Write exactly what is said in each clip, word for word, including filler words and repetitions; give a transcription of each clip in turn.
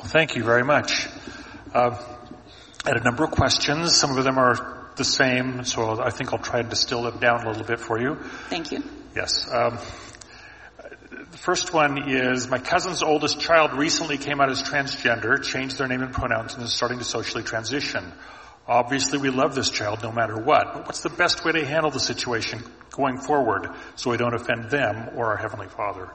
Thank you very much. Uh, I had a number of questions. Some of them are the same, so I think I'll try to distill them down a little bit for you. Thank you. Yes. Um, the first one is, my cousin's oldest child recently came out as transgender, changed their name and pronouns, and is starting to socially transition. Obviously, we love this child no matter what, but what's the best way to handle the situation going forward so we don't offend them or our Heavenly Father?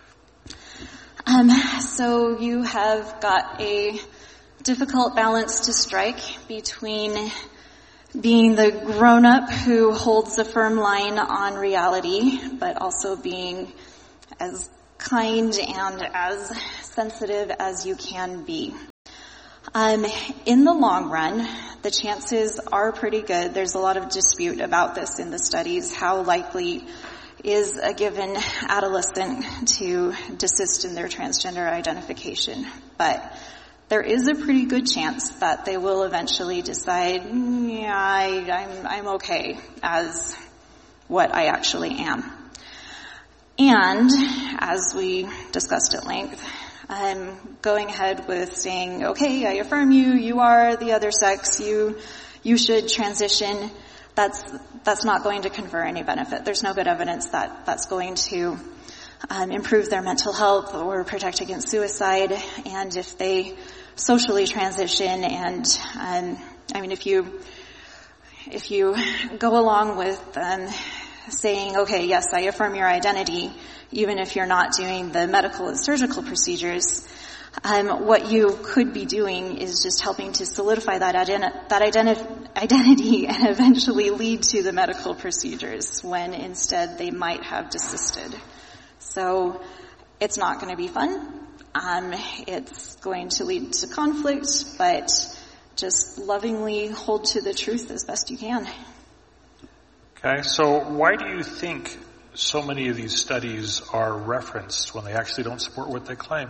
Um, so you have got a difficult balance to strike between being the grown-up who holds a firm line on reality, but also being as kind and as sensitive as you can be. Um, in the long run, the chances are pretty good. There's a lot of dispute about this in the studies. How likely is a given adolescent to desist in their transgender identification? But there is a pretty good chance that they will eventually decide, mm, yeah, I, I'm, I'm okay as what I actually am. And as we discussed at length, I'm going ahead with saying, okay, I affirm you, you are the other sex, you, you should transition. That's, that's not going to confer any benefit. There's no good evidence that that's going to um, improve their mental health or protect against suicide. And if they socially transition and, um, I mean, if you, if you go along with, um, saying, okay, yes, I affirm your identity, even if you're not doing the medical and surgical procedures, um, what you could be doing is just helping to solidify that, identi- that identi- identity and eventually lead to the medical procedures when instead they might have desisted. So it's not going to be fun. Um, it's going to lead to conflict, but just lovingly hold to the truth as best you can. Okay, so why do you think so many of these studies are referenced when they actually don't support what they claim?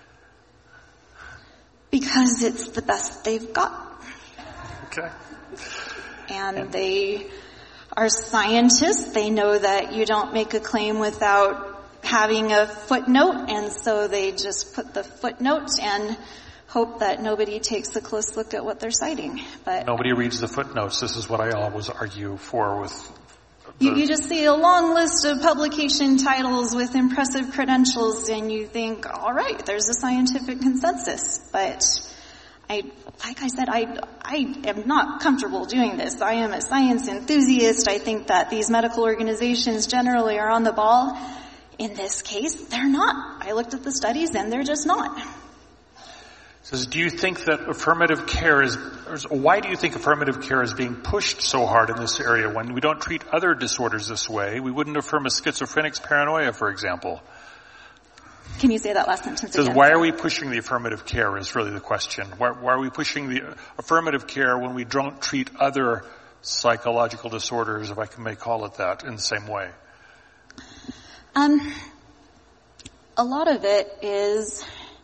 Because it's the best they've got. Okay. And, and they are scientists. They know that you don't make a claim without having a footnote, and so they just put the footnote and hope that nobody takes a close look at what they're citing. But nobody reads the footnotes. This is what I always argue for with the... You, you just see a long list of publication titles with impressive credentials and you think, all right, there's a scientific consensus. But I, like I said, I, I am not comfortable doing this. I am a science enthusiast. I think that these medical organizations generally are on the ball. In this case, they're not. I looked at the studies and they're just not. Says, do you think that affirmative care is, or why do you think affirmative care is being pushed so hard in this area when we don't treat other disorders this way? We wouldn't affirm a schizophrenic's paranoia, for example. Can you say that last sentence Says, again? why are we pushing the affirmative care is really the question. Why, why are we pushing the affirmative care when we don't treat other psychological disorders, if I can may call it that, in the same way? Um, a lot of it is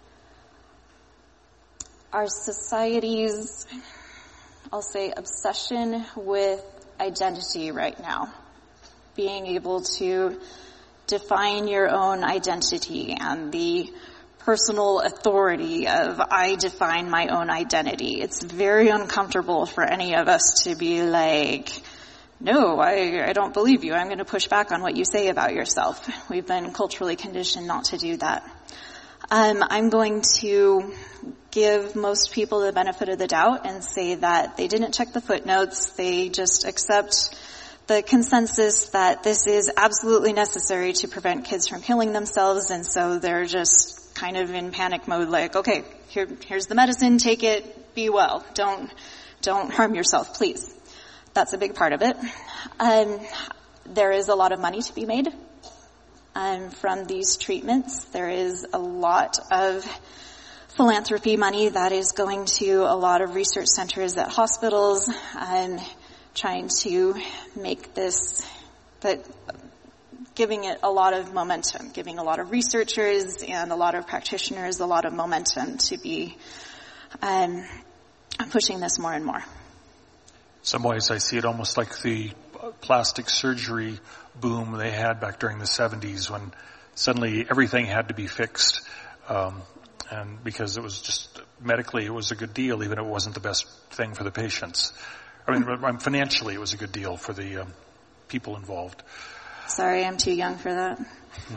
our society's, I'll say, obsession with identity right now. Being able to define your own identity and the personal authority of I define my own identity. It's very uncomfortable for any of us to be like, no, I, I don't believe you. I'm going to push back on what you say about yourself. We've been culturally conditioned not to do that. Um, I'm going to give most people the benefit of the doubt and say that they didn't check the footnotes. They just accept the consensus that this is absolutely necessary to prevent kids from killing themselves, and so they're just kind of in panic mode, like, okay, here, here's the medicine, take it, be well. Don't, don't harm yourself, please. That's a big part of it. Um, there is a lot of money to be made um, from these treatments. There is a lot of philanthropy money that is going to a lot of research centers at hospitals, um, trying to make this, but giving it a lot of momentum, giving a lot of researchers and a lot of practitioners a lot of momentum to be um, pushing this more and more. Some ways I see it almost like the plastic surgery boom they had back during the seventies when suddenly everything had to be fixed. Um, and because it was just medically it was a good deal, even if it wasn't the best thing for the patients. I mean, financially it was a good deal for the um, people involved. Sorry, I'm too young for that. Hmm.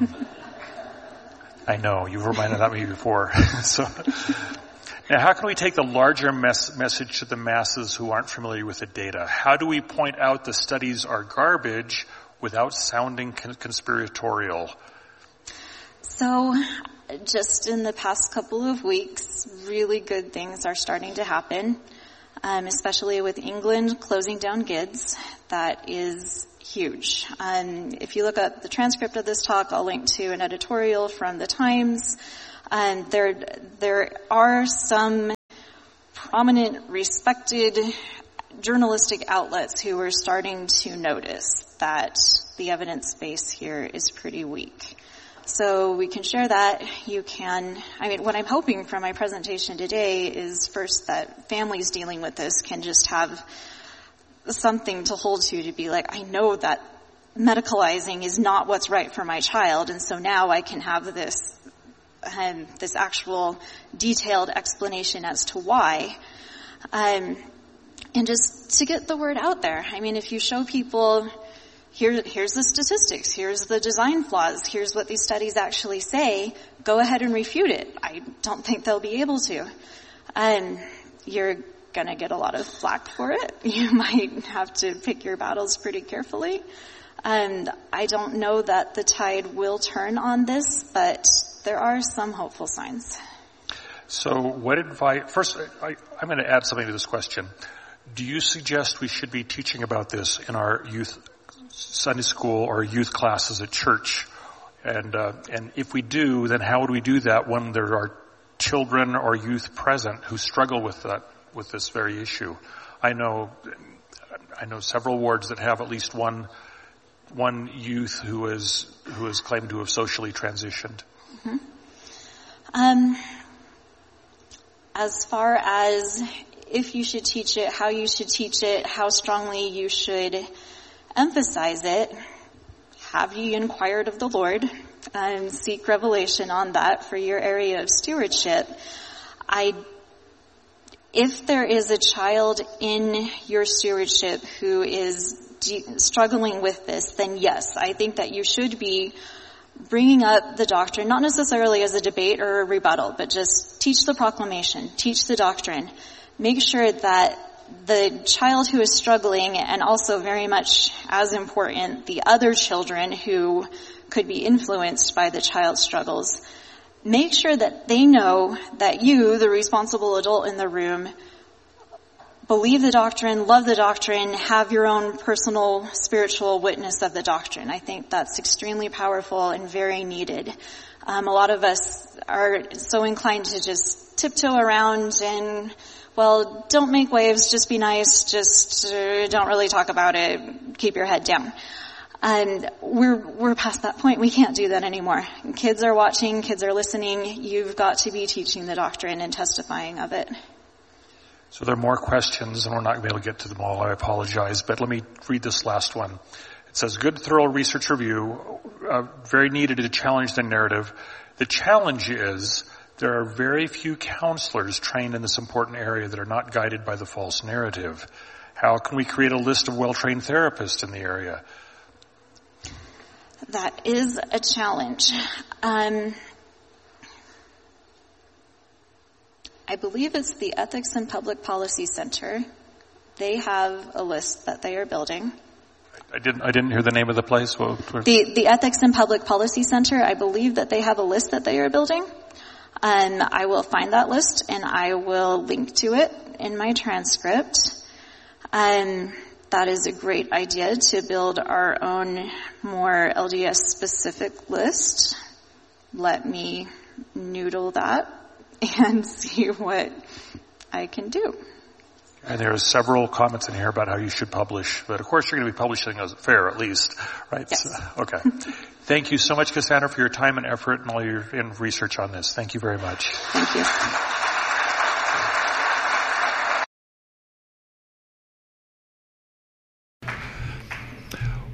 I know, you've reminded that me before. So, now how can we take the larger mes- message to the masses who aren't familiar with the data? How do we point out the studies are garbage without sounding con- conspiratorial? So, just in the past couple of weeks, really good things are starting to happen, um, especially with England closing down G I D S. That is huge. Um, if you look up the transcript of this talk, I'll link to an editorial from the Times. Um, there, there are some prominent, respected journalistic outlets who are starting to notice that the evidence base here is pretty weak. So we can share that. You can, I mean, what I'm hoping from my presentation today is first that families dealing with this can just have something to hold to, to be like, I know that medicalizing is not what's right for my child, and so now I can have this, um, this actual detailed explanation as to why. Um, and just to get the word out there. I mean, if you show people, Here, here's the statistics, here's the design flaws, here's what these studies actually say, go ahead and refute it. I don't think they'll be able to. Um, you're gonna get a lot of flack for it. You might have to pick your battles pretty carefully. And I don't know that the tide will turn on this, but there are some hopeful signs. So what advice, first, I, I'm going to add something to this question. Do you suggest we should be teaching about this in our youth Sunday school or youth classes at church? And, uh, and if we do, then how would we do that when there are children or youth present who struggle with that, with this very issue? I know, I know several wards that have at least one, one youth who is, who is claimed to have socially transitioned. Mm-hmm. Um, as far as if you should teach it, how you should teach it, how strongly you should emphasize it, have ye inquired of the Lord, and seek revelation on that for your area of stewardship. I, if there is a child in your stewardship who is de- struggling with this, then yes, I think that you should be bringing up the doctrine, not necessarily as a debate or a rebuttal, but just teach the proclamation, teach the doctrine. Make sure that the child who is struggling, and also very much as important, the other children who could be influenced by the child's struggles, make sure that they know that you, the responsible adult in the room, believe the doctrine, love the doctrine, have your own personal spiritual witness of the doctrine. I think that's extremely powerful and very needed. Um, a lot of us are so inclined to just tiptoe around and, well, don't make waves, just be nice, just uh, don't really talk about it, keep your head down. And we're, we're past that point. We can't do that anymore. Kids are watching, kids are listening. You've got to be teaching the doctrine and testifying of it. So there are more questions, and we're not going to be able to get to them all. I apologize, but let me read this last one. It says, good, thorough research review, uh, very needed to challenge the narrative. The challenge is there are very few counselors trained in this important area that are not guided by the false narrative. How can we create a list of well-trained therapists in the area? That is a challenge. Um, I believe it's the Ethics and Public Policy Center. They have a list that they are building. I didn't, I didn't hear the name of the place. Well, the, the Ethics and Public Policy Center, I believe that they have a list that they are building. Um, I will find that list and I will link to it in my transcript. Um, that is a great idea to build our own more L D S specific list. Let me noodle that and see what I can do. And there are several comments in here about how you should publish, but of course you're going to be publishing as fair at least, right? Yes. So, okay. Thank you so much, Cassandra, for your time and effort and all your in research on this. Thank you very much. Thank you.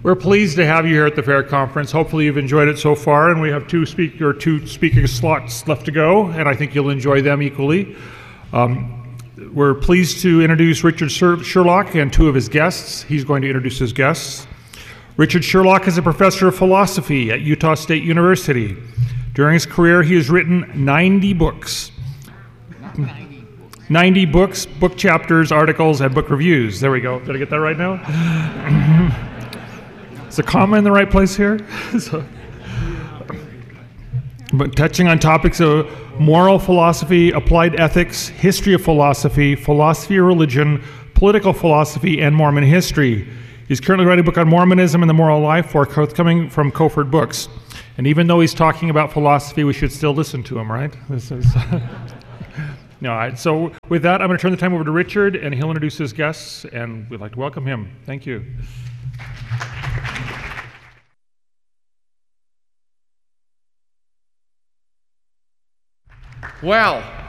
We're pleased to have you here at the Fair Conference. Hopefully you've enjoyed it so far, and we have two speak or two speaking slots left to go, and I think you'll enjoy them equally. Um, we're pleased to introduce Richard Sherlock and two of his guests. He's going to introduce his guests. Richard Sherlock is a professor of philosophy at Utah State University. During his career, he has written ninety books. Not ninety. ninety books, book chapters, articles, and book reviews. There we go. Did I get that right now? Is the comma in the right place here? so, but touching on topics of moral philosophy, applied ethics, history of philosophy, philosophy of religion, political philosophy, and Mormon history. He's currently writing a book on Mormonism and the moral life, forthcoming from Koford Books. And even though he's talking about philosophy, we should still listen to him, right? This is no, all right. So with that, I'm going to turn the time over to Richard, and he'll introduce his guests, and we'd like to welcome him. Thank you. Well,